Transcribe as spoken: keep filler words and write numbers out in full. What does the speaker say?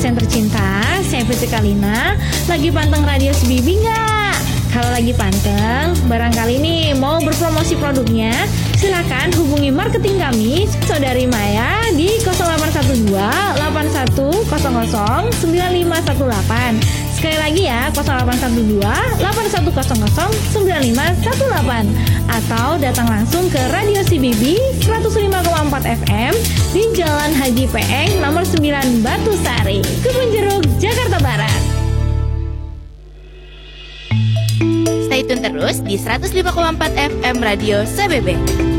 yang tercinta, saya Fitri Kalina. Lagi panteng radio C B B nggak? Kalau lagi panteng, barangkali nih mau berpromosi produknya, silakan hubungi marketing kami, Saudari Maya di nol delapan satu dua delapan satu nol nol sembilan lima satu delapan. Sekali lagi ya, nol delapan satu dua delapan satu nol nol sembilan lima satu delapan. Atau datang langsung ke Radio C B B seratus lima koma empat F M di Jalan Haji Peeng nomor sembilan Batu Sari, Kebun Jakarta Barat. Stay tune terus di seratus lima koma empat F M Radio C B B.